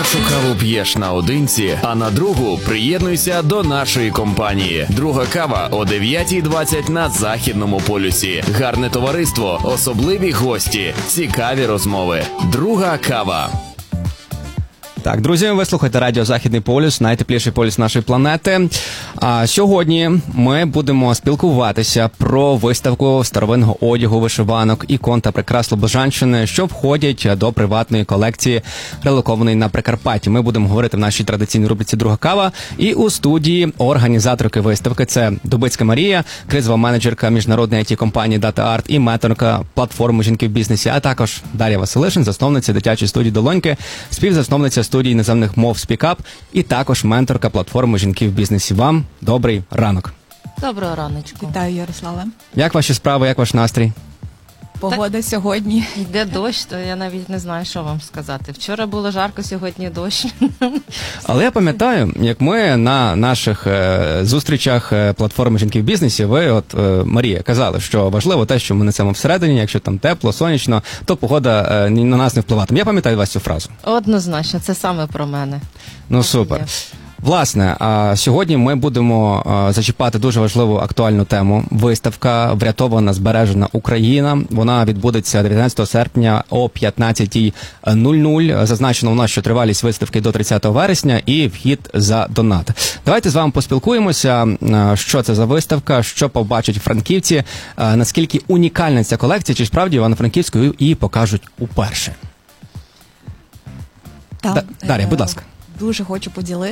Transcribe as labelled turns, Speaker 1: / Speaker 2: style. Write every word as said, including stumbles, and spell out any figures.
Speaker 1: першу каву п'єш наодинці, а на другу приєднуйся до нашої компанії. Друга кава о дев'ятій двадцять на Західному полюсі. Гарне товариство, особливі гості, цікаві розмови. Друга кава.
Speaker 2: Так, друзі, ви слухаєте радіо «Західний полюс», найтепліший полюс нашої планети. А сьогодні ми будемо спілкуватися про виставку старовинного одягу, вишиванок, ікон та прикрас Слобожанщини, що входять до приватної колекції, релокованої на Прикарпатті. Ми будемо говорити в нашій традиційній рубриці «Друга кава». І у студії організаторки виставки – це Дубицька Марія, кризова менеджерка міжнародної ай ті-компанії Data Art і менторка платформи «Жінки в бізнесі», а також Дар'я Василишин, засновниця дитячої студії «Долоньки», співзасновниця студії іноземних мов SpeakUp і також менторка платформи «Жінки в бізнесі». Вам добрий ранок.
Speaker 3: Доброго раночку.
Speaker 4: Вітаю, Ярославе.
Speaker 2: Як ваші справи, як ваш настрій?
Speaker 4: Погода так, сьогодні.
Speaker 3: Йде дощ, то я навіть не знаю, що вам сказати. Вчора було жарко, сьогодні дощ.
Speaker 2: Але я пам'ятаю, як ми на наших е, зустрічах е, платформи «Жінки в бізнесі», ви, от, е, Марія, казали, що важливо те, що ми несемо всередині, якщо там тепло, сонячно, то погода е, на нас не впливатиме. Я пам'ятаю вас цю фразу.
Speaker 3: Однозначно, це саме про мене.
Speaker 2: Ну, супер. Власне, сьогодні ми будемо зачіпати дуже важливу актуальну тему. Виставка «Врятована, збережена Україна». Вона відбудеться дев'ятнадцятого серпня о п'ятнадцятій нуль нуль. Зазначено у нас, що тривалість виставки до тридцятого вересня і вхід за донат. Давайте з вами поспілкуємося, що це за виставка, що побачать франківці, наскільки унікальна ця колекція, чи справді Івано-Франківську її покажуть уперше.
Speaker 4: Так,
Speaker 2: Дар'я, будь ласка.
Speaker 4: Дуже хочу поділитися.